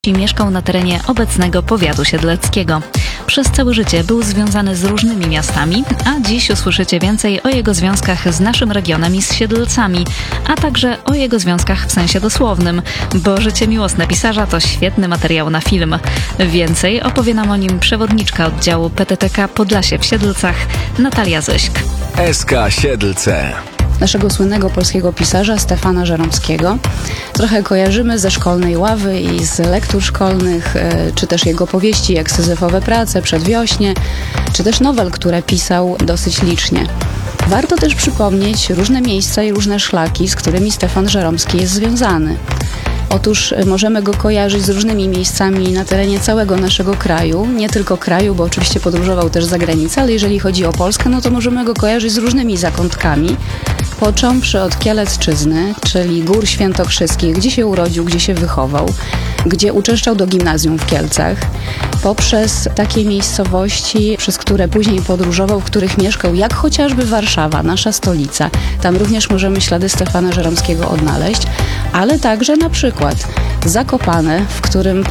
Mieszkał na terenie obecnego powiatu siedleckiego. Przez całe życie był związany z różnymi miastami, a dziś usłyszycie więcej o jego związkach z naszym regionem i z Siedlcami, a także o jego związkach w sensie dosłownym, bo życie miłosne pisarza to świetny materiał na film. Więcej opowie nam o nim przewodniczka oddziału PTTK Podlasie w Siedlcach, Natalia Zyśk. SK Siedlce. Naszego słynnego polskiego pisarza Stefana Żeromskiego trochę kojarzymy ze szkolnej ławy i z lektur szkolnych, czy też jego powieści jak Syzyfowe prace, Przedwiośnie, czy też nowel, które pisał dosyć licznie. Warto też przypomnieć różne miejsca i różne szlaki, z którymi Stefan Żeromski jest związany. Otóż możemy go kojarzyć z różnymi miejscami na terenie całego naszego kraju, nie tylko kraju, bo oczywiście podróżował też za granicę, ale jeżeli chodzi o Polskę, no to możemy go kojarzyć z różnymi zakątkami, począwszy od Kielecczyzny, czyli Gór Świętokrzyskich, gdzie się urodził, gdzie się wychował, gdzie uczęszczał do gimnazjum w Kielcach, poprzez takie miejscowości, przez które później podróżował, w których mieszkał, jak chociażby Warszawa, nasza stolica. Tam również możemy ślady Stefana Żeromskiego odnaleźć, ale także na przykład Zakopane, w którym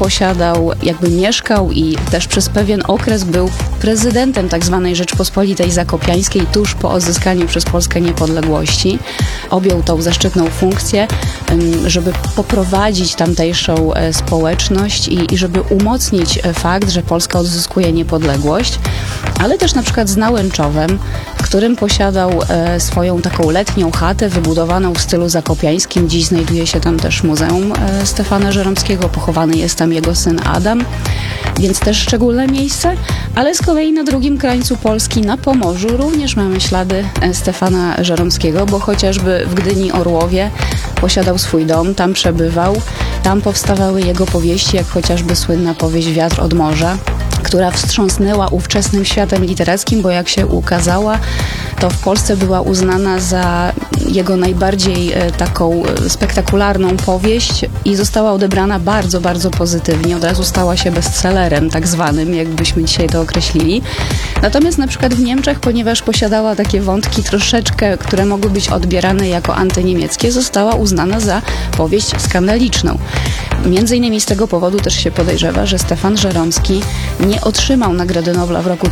mieszkał i też przez pewien okres był prezydentem tzw. Rzeczpospolitej Zakopiańskiej tuż po odzyskaniu przez Polskę niepodległości. Objął tą zaszczytną funkcję, żeby poprowadzić tamtejszą społeczność i żeby umocnić fakt, że Polska odzyskuje niepodległość, ale też na przykład z Nałęczowem, w którym posiadał swoją taką letnią chatę wybudowaną w stylu zakopiańskim. Dziś znajduje się tam też Muzeum Stefana Żeromskiego, pochowany jest tam jego syn Adam, więc też szczególne miejsce, ale z kolei na drugim krańcu Polski, na Pomorzu, również mamy ślady Stefana Żeromskiego, bo chociażby w Gdyni Orłowie posiadał swój dom, tam przebywał, tam powstawały jego powieści, jak chociażby słynna powieść Wiatr od morza, która wstrząsnęła ówczesnym światem literackim, bo jak się ukazała, to w Polsce była uznana za jego najbardziej taką spektakularną powieść i została odebrana bardzo, bardzo pozytywnie. Od razu stała się bestsellerem tak zwanym, jakbyśmy dzisiaj to określili. Natomiast na przykład w Niemczech, ponieważ posiadała takie wątki troszeczkę, które mogły być odbierane jako antyniemieckie, została uznana za powieść skandaliczną. Między innymi z tego powodu też się podejrzewa, że Stefan Żeromski nie otrzymał Nagrody Nobla w roku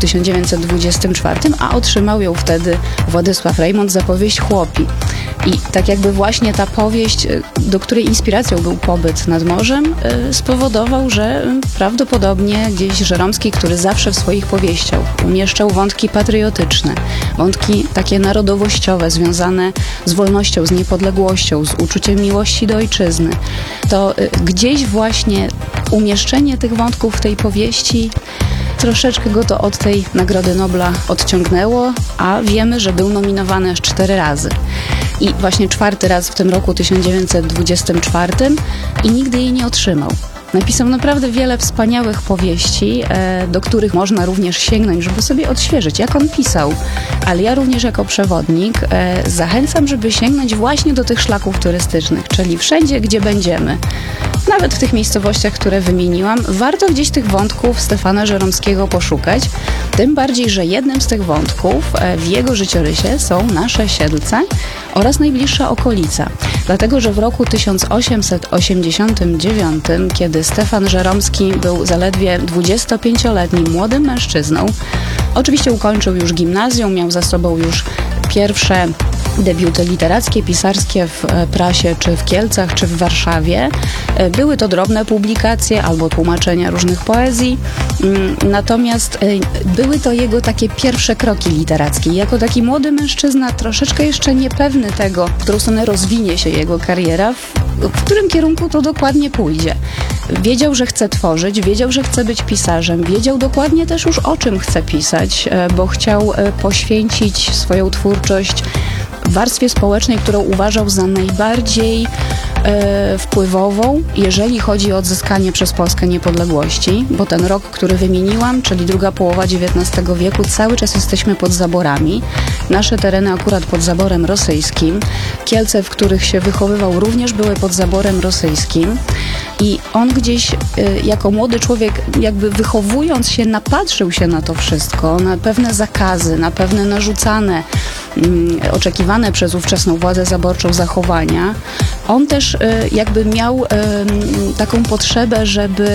1924, a otrzymał ją wtedy Władysław Reymondt za powieść Chłopi. I tak jakby właśnie ta powieść, do której inspiracją był pobyt nad morzem, spowodował, że prawdopodobnie gdzieś Żeromski, który zawsze w swoich powieściach umieszczał wątki patriotyczne, wątki takie narodowościowe, związane z wolnością, z niepodległością, z uczuciem miłości do ojczyzny, to gdzieś właśnie umieszczenie tych wątków w tej powieści troszeczkę go to od tej Nagrody Nobla odciągnęło, a wiemy, że był nominowany aż 4 razy. I właśnie 4. raz w tym roku 1924 i nigdy jej nie otrzymał. Napisał naprawdę wiele wspaniałych powieści, do których można również sięgnąć, żeby sobie odświeżyć, jak on pisał. Ale ja również jako przewodnik zachęcam, żeby sięgnąć właśnie do tych szlaków turystycznych, czyli wszędzie, gdzie będziemy. Nawet w tych miejscowościach, które wymieniłam, warto gdzieś tych wątków Stefana Żeromskiego poszukać. Tym bardziej, że jednym z tych wątków w jego życiorysie są nasze Siedlce oraz najbliższa okolica. Dlatego, że w roku 1889, kiedy Stefan Żeromski był zaledwie 25-letnim młodym mężczyzną, oczywiście ukończył już gimnazjum, miał za sobą już pierwsze debiuty literackie, pisarskie w prasie, czy w Kielcach, czy w Warszawie. Były to drobne publikacje albo tłumaczenia różnych poezji, natomiast były to jego takie pierwsze kroki literackie. Jako taki młody mężczyzna, troszeczkę jeszcze niepewny tego, w którą stronę rozwinie się jego kariera, w którym kierunku to dokładnie pójdzie. Wiedział, że chce tworzyć, wiedział, że chce być pisarzem, wiedział dokładnie też już, o czym chce pisać, bo chciał poświęcić swoją twórczość warstwie społecznej, którą uważał za najbardziej wpływową, jeżeli chodzi o odzyskanie przez Polskę niepodległości, bo ten rok, który wymieniłam, czyli druga połowa XIX wieku, cały czas jesteśmy pod zaborami. Nasze tereny akurat pod zaborem rosyjskim. Kielce, w których się wychowywał, również były pod zaborem rosyjskim. I on gdzieś jako młody człowiek, jakby wychowując się, napatrzył się na to wszystko, na pewne zakazy, na pewne narzucane, oczekiwane przez ówczesną władzę zaborczą zachowania. On też jakby miał taką potrzebę, żeby